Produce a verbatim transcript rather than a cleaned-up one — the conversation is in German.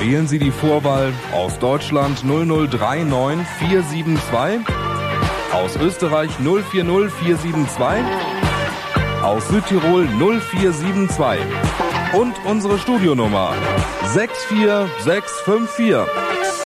Wählen Sie die Vorwahl aus Deutschland null null drei neun vier sieben zwei, aus Österreich null vier null vier sieben zwei, aus Südtirol null vier sieben zwei und unsere Studionummer sechs vier sechs fünf vier.